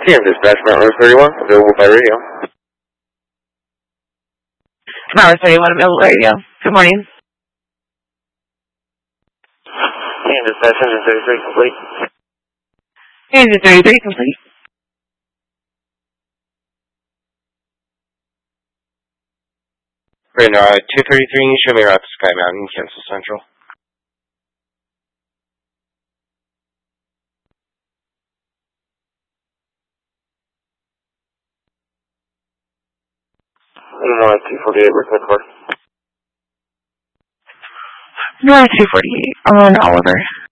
TM Dispatch, Mount Rose 31, available by radio. Mount Rose 31, available by radio. Good morning. TM Dispatch, engine 33, complete. Engine 33, complete. Right now, 233, show me route to Sky Mountain, Kansas Central. North 248, request for. North 248 on Oliver.